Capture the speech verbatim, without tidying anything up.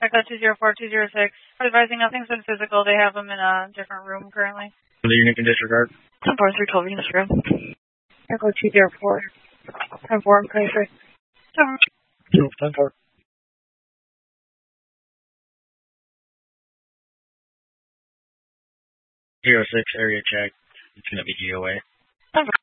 Echo two zero four two zero six. Advising nothing's been physical. They have them in a different room currently. The unit can disregard. ten four three twelve Venus room. Echo two zero four. ten four, twenty-three. ten four. Zero six area check. It's gonna be D O A. ten four.